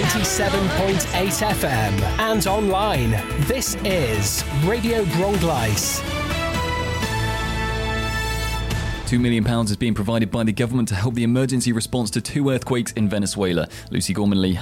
97.8 FM and online. This is Radio Gronglice. £2 million is being provided by the government to help the emergency response to 2 earthquakes in Venezuela. Lucy Gormanley